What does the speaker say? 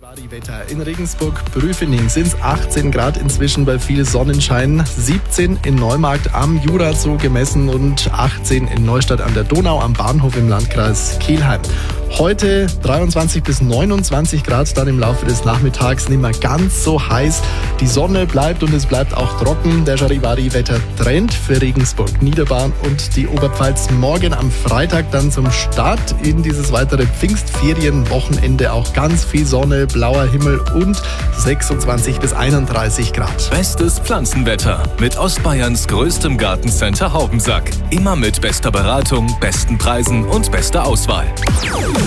Wetter in Regensburg, Prüfening sind es 18 Grad inzwischen bei viel Sonnenschein, 17 in Neumarkt am Jurazoo gemessen und 18 in Neustadt an der Donau am Bahnhof im Landkreis Kelheim. Heute 23 bis 29 Grad, dann im Laufe des Nachmittags nicht mehr ganz so heiß. Die Sonne bleibt und es bleibt auch trocken. Der Charivari-Wetter-Trend für Regensburg, Niederbayern und die Oberpfalz morgen am Freitag dann zum Start in dieses weitere Pfingstferienwochenende auch ganz viel Sonne, blauer Himmel und 26 bis 31 Grad. Bestes Pflanzenwetter mit Ostbayerns größtem Gartencenter Haubensack. Immer mit bester Beratung, besten Preisen und bester Auswahl.